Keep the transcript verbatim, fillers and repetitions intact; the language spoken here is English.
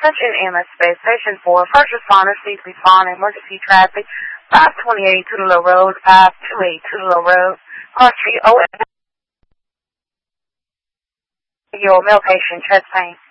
Attention E M S Space Station four. First responders, please respond. Emergency traffic. five twenty-eight Tudelo Road. five twenty-eight Tudelo Road. Cross Street O S. Your male patient, chest pain.